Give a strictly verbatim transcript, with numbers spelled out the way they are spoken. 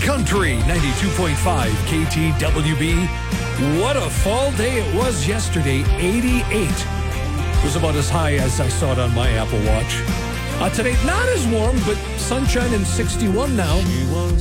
Country ninety-two point five K T W B. What a fall day it was yesterday. eighty-eight was about as high as I saw it on my Apple Watch. Uh, today, not as warm, but sunshine and sixty-one now.